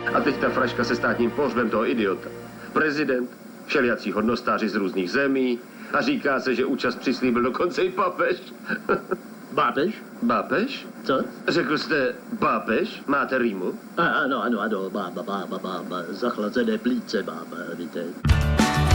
A teď ta fraška se státním pohřbem toho idiota. Prezident, všelijací hodnostáři z různých zemí a říká se, že účast přislíbil dokonce i papež. Bápež? Bápež? Co? Řekl jste bápež? Máte rýmu? Ano, zachlazené plíce mám, víte.